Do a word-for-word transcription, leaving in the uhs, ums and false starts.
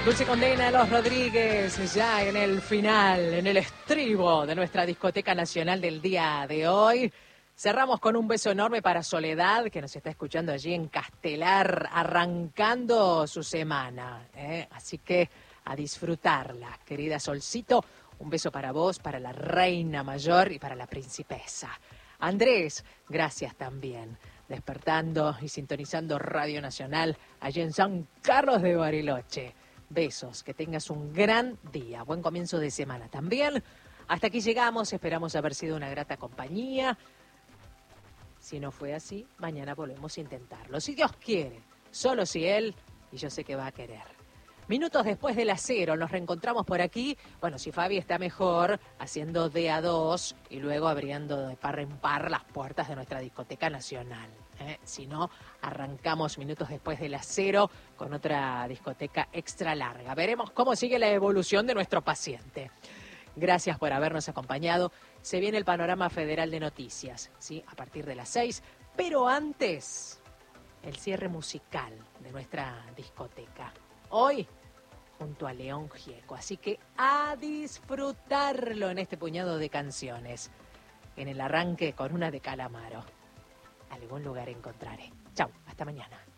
Dulce Condena de los Rodríguez, ya en el final, en el estribo de nuestra discoteca nacional del día de hoy. Cerramos con un beso enorme para Soledad, que nos está escuchando allí en Castelar, arrancando su semana, ¿eh? Así que a disfrutarla, querida Solcito. Un beso para vos, para la reina mayor y para la principesa. Andrés, gracias también. Despertando y sintonizando Radio Nacional allí en San Carlos de Bariloche. Besos, que tengas un gran día, buen comienzo de semana también. Hasta aquí llegamos, esperamos haber sido una grata compañía. Si no fue así, mañana volvemos a intentarlo. Si Dios quiere, solo si Él, y yo sé que va a querer. Minutos después de las cero, nos reencontramos por aquí. Bueno, si Fabi está mejor, haciendo de a dos y luego abriendo de par en par las puertas de nuestra discoteca nacional. ¿eh? Si no, arrancamos minutos después de las cero con otra discoteca extra larga. Veremos cómo sigue la evolución de nuestro paciente. Gracias por habernos acompañado. Se viene el panorama federal de noticias, ¿sí? A partir de las seis. Pero antes, el cierre musical de nuestra discoteca. Hoy, junto a León Gieco. Así que a disfrutarlo en este puñado de canciones. En el arranque con una de Calamaro. Algún lugar encontraré. Chau, hasta mañana.